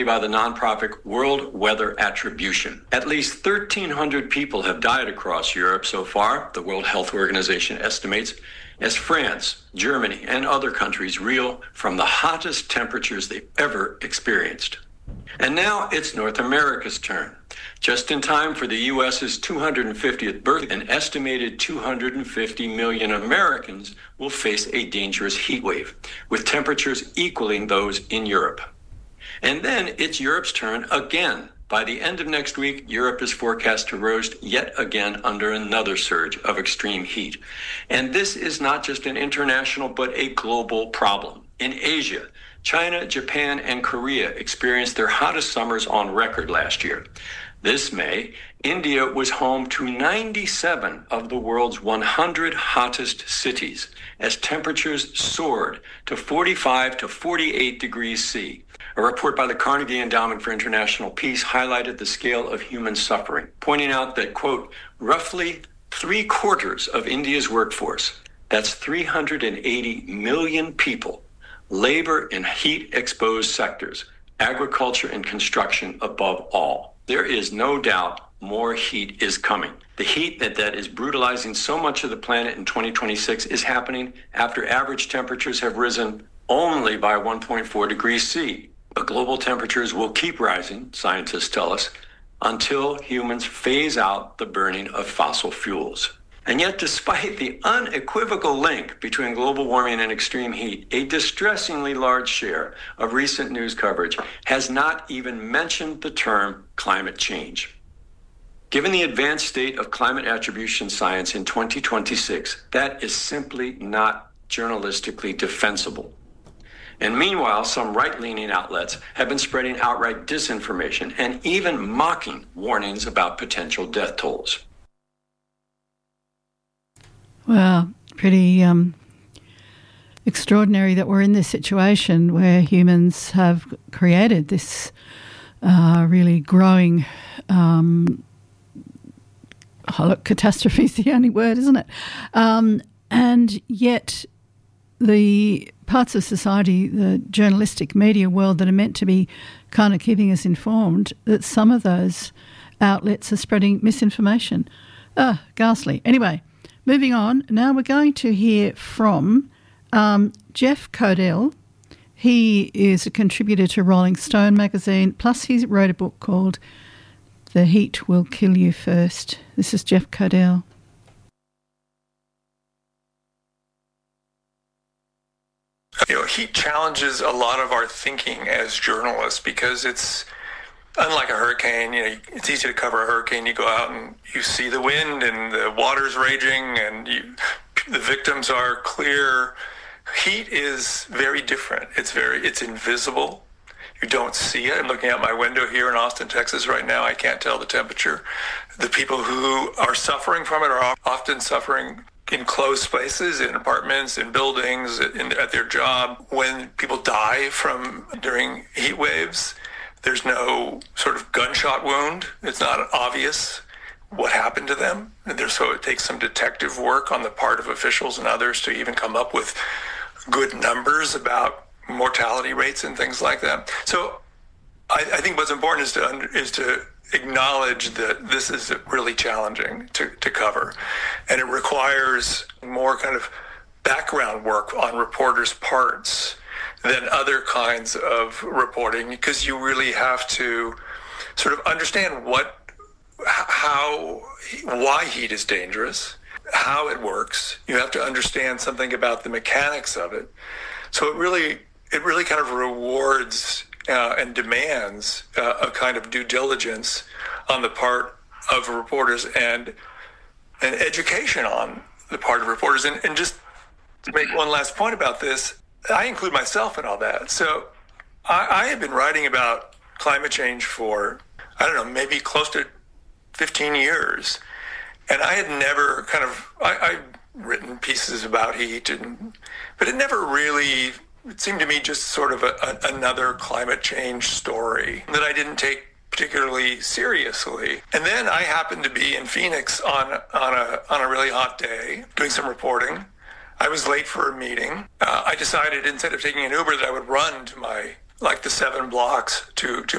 by the nonprofit World Weather Attribution. At least 1,300 people have died across Europe so far, the World Health Organization estimates, as France, Germany, and other countries reel from the hottest temperatures they've ever experienced. And now it's North America's turn. Just in time for the U.S.'s 250th birthday, an estimated 250 million Americans will face a dangerous heat wave, with temperatures equaling those in Europe. And then it's Europe's turn again. By the end of next week, Europe is forecast to roast yet again under another surge of extreme heat. And this is not just an international, but a global problem. In Asia, China, Japan, and Korea experienced their hottest summers on record last year. This May, India was home to 97 of the world's 100 hottest cities as temperatures soared to 45 to 48 degrees C. A report by the Carnegie Endowment for International Peace highlighted the scale of human suffering, pointing out that, quote, roughly 3/4 of India's workforce, that's 380 million people, labor in heat-exposed sectors, agriculture and construction above all. There is no doubt more heat is coming. The heat that is brutalizing so much of the planet in 2026 is happening after average temperatures have risen only by 1.4 degrees C. But global temperatures will keep rising, scientists tell us, until humans phase out the burning of fossil fuels. And yet, despite the unequivocal link between global warming and extreme heat, a distressingly large share of recent news coverage has not even mentioned the term climate change. Given the advanced state of climate attribution science in 2026, that is simply not journalistically defensible. And meanwhile, some right-leaning outlets have been spreading outright disinformation and even mocking warnings about potential death tolls. Well, pretty extraordinary that we're in this situation where humans have created this really growing catastrophe is the only word, isn't it? And yet the parts of society, the journalistic media world that are meant to be kind of keeping us informed, that some of those outlets are spreading misinformation. Ghastly. Anyway, moving on. Now we're going to hear from Jeff Codell. He is a contributor to Rolling Stone magazine, plus he wrote a book called The Heat Will Kill You First. This is Jeff Codell. Heat challenges a lot of our thinking as journalists because it's unlike a hurricane. It's easy to cover a hurricane. You go out and you see the wind and the water's raging and the victims are clear. Heat is very different. It's invisible. You don't see it. I'm looking out my window here in Austin, Texas right now. I can't tell the temperature. The people who are suffering from it are often suffering in closed spaces, in apartments, in buildings, at their job. When people die during heat waves, there's no sort of gunshot wound. It's not obvious what happened to them. So it takes some detective work on the part of officials and others to even come up with good numbers about mortality rates and things like that. So I think what's important is to acknowledge that this is really challenging to cover, and it requires more kind of background work on reporters' parts than other kinds of reporting, because you really have to sort of understand why heat is dangerous, how it works. You have to understand something about the mechanics of it. So it really kind of rewards and demands a kind of due diligence on the part of reporters and an education on the part of reporters. And just to make one last point about this, I include myself in all that. So I have been writing about climate change for, maybe close to 15 years. And I had never I've written pieces about heat, but it never really, it seemed to me just sort of another climate change story that I didn't take particularly seriously. And then I happened to be in Phoenix on a really hot day doing some reporting. I was late for a meeting. I decided instead of taking an Uber that I would run to my like the 7 blocks to